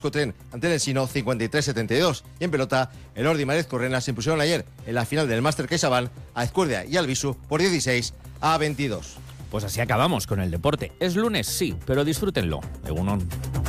Tren ante el Ensino 53-72. Y en pelota, el Ordi y Marez Correna se impusieron ayer en la final del Máster CaixaBank a Ezcurdia y Albisu por 16-22. Pues así acabamos con el deporte. Es lunes, sí, pero disfrútenlo. Egunon.